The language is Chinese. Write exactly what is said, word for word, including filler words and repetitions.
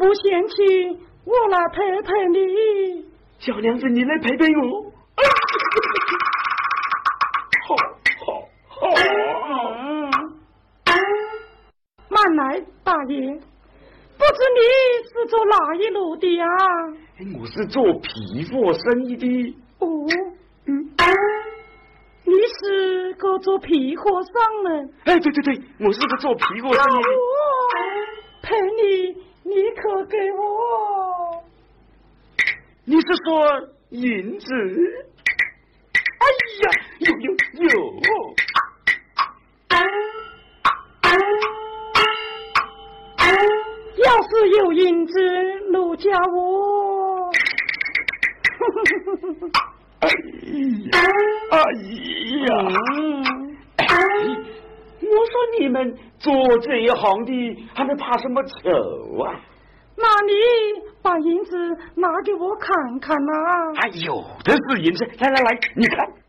不嫌弃，我来陪陪你。 小娘子，你来陪陪我。好，好，好。 嗯，慢来，大爷。不知你是做哪一路的啊？ 我是做皮货生意的。 哦，嗯，你是个做皮货商人？ 哎，对对对，我是个做皮货生意的。 我陪你，你可给我？ 你是说银子？哎呀，有有有！ 要是有银子，奴家我。 哎呀，哎呀！ 嗯哎，我说你们做这一行的，还能怕什么丑啊？ 那你把银子拿给我看看呐、 哎，有的是银子，来来来，你看。